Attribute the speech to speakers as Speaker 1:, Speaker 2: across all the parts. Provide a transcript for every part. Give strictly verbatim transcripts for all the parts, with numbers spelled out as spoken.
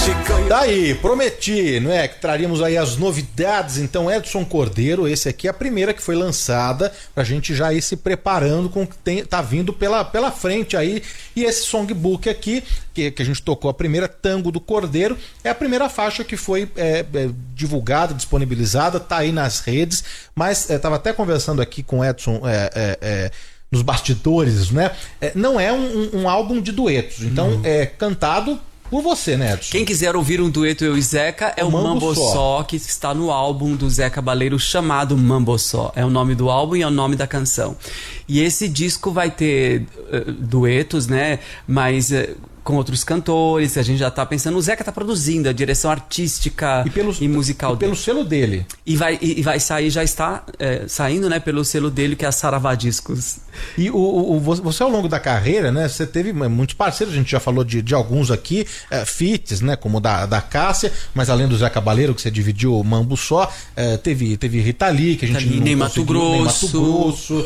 Speaker 1: Daí, prometi, não é? Que traríamos aí as novidades. Então, Edson Cordeiro, esse aqui é a primeira que foi lançada pra gente já ir se preparando com o que tem, tá vindo pela, pela frente aí. E esse songbook aqui, que, que a gente tocou a primeira, Tango do Cordeiro, é a primeira faixa que foi é, é, divulgada, disponibilizada, tá aí nas redes, mas é, tava até conversando aqui com o Edson é, é, é, nos bastidores, né? É, não é um, um álbum de duetos, então hum. é cantado por você, né, Edson?
Speaker 2: Quem quiser ouvir um dueto eu e Zeca é o, o Mambo, Mambo Só. Só, que está no álbum do Zé Cabaleiro chamado Mambo Só. É o nome do álbum e é o nome da canção. E esse disco vai ter uh, duetos, né? Mas uh, com outros cantores, a gente já tá pensando. O Zeca tá produzindo a direção artística e, pelo, e musical
Speaker 1: e
Speaker 2: dele.
Speaker 1: pelo selo dele.
Speaker 2: E vai, e, e vai sair, já está é, saindo, né, pelo selo dele, que é a Saravá Discos.
Speaker 1: E o, o, você, ao longo da carreira, né, você teve muitos parceiros, a gente já falou de, de alguns aqui, é, feats, né, como da, da Cássia, mas além do Zé Cabaleiro, que você dividiu o Mambo Só, é, teve, teve Rita Lee, que a gente
Speaker 2: Rita Lee,
Speaker 1: não
Speaker 2: nem Mato Grosso.
Speaker 1: Nem Mato Grosso.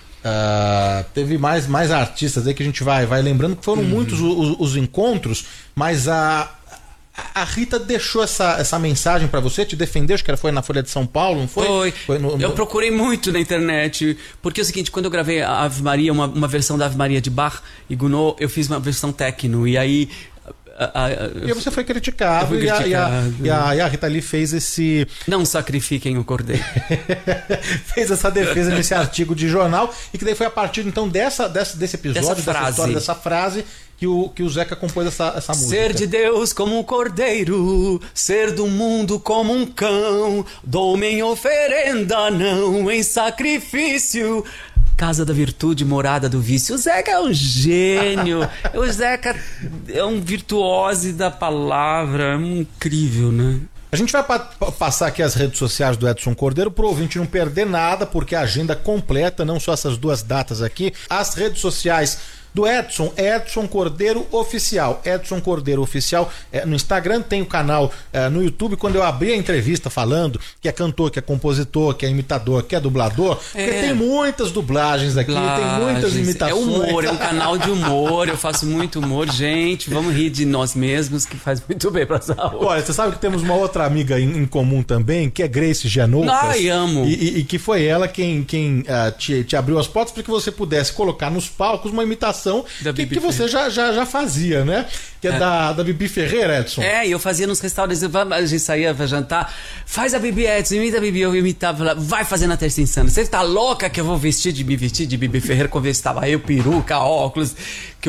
Speaker 1: Uh, teve mais, mais artistas aí que a gente vai, vai lembrando que foram uhum. muitos os, os encontros, mas a, a Rita deixou essa, essa mensagem pra você, te defendeu, acho que foi na Folha de São Paulo, não foi?
Speaker 2: Foi,
Speaker 1: foi no, no...
Speaker 2: eu procurei muito na internet, porque é o seguinte, quando eu gravei a Ave Maria, uma, uma versão da Ave Maria de Bach e Gounod, eu fiz uma versão techno, e aí... A, a,
Speaker 1: e aí você foi criticado,
Speaker 2: fui
Speaker 1: e, a,
Speaker 2: criticado.
Speaker 1: E, a, e, a, e a Rita Lee fez esse...
Speaker 2: Não sacrifiquem o cordeiro.
Speaker 1: Fez essa defesa nesse artigo de jornal, e que daí foi a partir então dessa, dessa, desse episódio,
Speaker 2: dessa,
Speaker 1: dessa história, dessa frase, que o, que o Zeca compôs essa, essa música.
Speaker 2: Ser de Deus como um cordeiro, ser do mundo como um cão, dou-me em oferenda, não em sacrifício. Casa da virtude, morada do vício. O Zeca é um gênio. O Zeca é um virtuose da palavra. É um incrível, né?
Speaker 1: A gente vai pa passar aqui as redes sociais do Edson Cordeiro para o ouvinte não perder nada, porque a agenda completa, não só essas duas datas aqui. As redes sociais do Edson, Edson Cordeiro Oficial. Edson Cordeiro Oficial é, no Instagram, tem o canal é, no YouTube. Quando eu abri a entrevista falando que é cantor, que é compositor, que é imitador, que é dublador, é. porque tem muitas dublagens aqui, dublagens. Tem muitas imitações.
Speaker 2: É humor, é um canal de humor, eu faço muito humor. Gente, vamos rir de nós mesmos, que faz muito bem pra saúde.
Speaker 1: Olha, você sabe que temos uma outra amiga em, em comum também, que é Grace Gianoucas.
Speaker 2: Ai, amo.
Speaker 1: E, e, e que foi ela quem, quem uh, te, te abriu as portas para que você pudesse colocar nos palcos uma imitação Que, que você já, já, já fazia, né? Que é, é. Da, da Bibi Ferreira, Edson.
Speaker 2: É, e eu fazia nos restaurantes, a gente saía pra jantar, faz a Bibi, Edson, imita a Bibi, eu imitava, vai fazer na Terça Insana. Você tá louca que eu vou vestir de me vestir de Bibi Ferreira, quando eu estava eu, peruca, óculos, que